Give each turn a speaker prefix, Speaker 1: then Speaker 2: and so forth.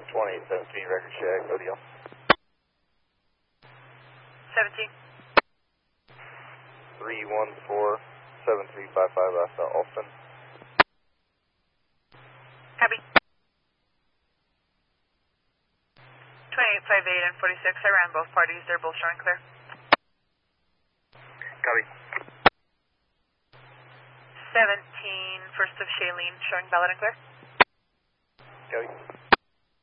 Speaker 1: 2817 Record Shack, ODL.
Speaker 2: 17.
Speaker 1: 314-7355 Alpha Alston.
Speaker 2: Copy. 2858 and 46, I ran both parties, they're both showing clear.
Speaker 1: Copy.
Speaker 2: 17, first of Shailene, showing valid and clear.
Speaker 1: Copy.